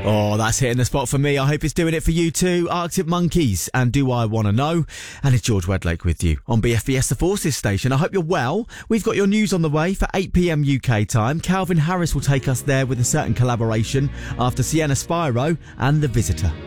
Oh, that's hitting the spot for me. I hope it's doing it for you too. Arctic Monkeys and Do I Wanna Know? And it's George Wedlake with you on BFBS The Forces station. I hope you're well. We've got your news on the way for 8 p.m. UK time. Calvin Harris will take us there with a certain collaboration after Sienna Spyro and The Visitor.